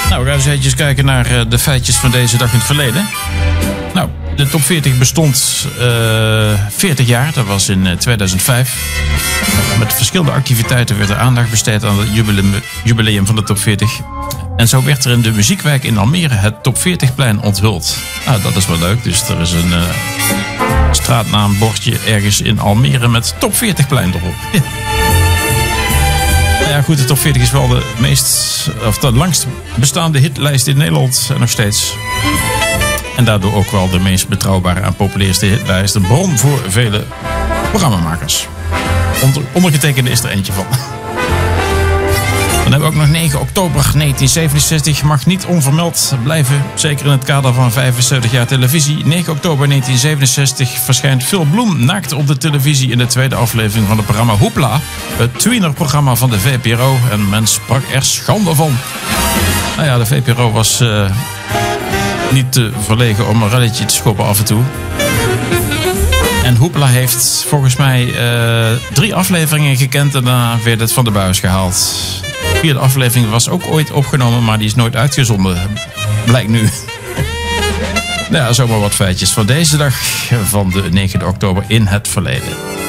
Nou, we gaan eens eventjes kijken naar de feitjes van deze dag in het verleden. Nou, de top 40 bestond 40 jaar. Dat was in 2005. Met verschillende activiteiten werd er aandacht besteed aan het jubileum van de top 40. En zo werd er in de Muziekwijk in Almere het top 40-plein onthuld. Nou, dat is wel leuk. Dus er is een straatnaambordje ergens in Almere met top 40-plein erop. Ja. Nou ja, goed, de top 40 is wel de langst bestaande hitlijst in Nederland en nog steeds. En daardoor ook wel de meest betrouwbare en populairste hitlijst. Een bron voor vele programmamakers. Ondergetekende is er eentje van. Dan hebben we ook nog 9 oktober 1967. Mag niet onvermeld blijven. Zeker in het kader van 75 jaar televisie. 9 oktober 1967 verschijnt Phil Bloem naakt op de televisie in de tweede aflevering van het programma Hoepla. Het tweenerprogramma van de VPRO. En men sprak er schande van. Nou ja, de VPRO was niet te verlegen om een relletje te schoppen af en toe. En Hoepla heeft volgens mij 3 afleveringen gekend en daarna werd het van de buis gehaald. De 4e aflevering was ook ooit opgenomen, maar die is nooit uitgezonden. Blijkt nu. Nou ja, zomaar wat feitjes van deze dag van de 9 oktober in het verleden.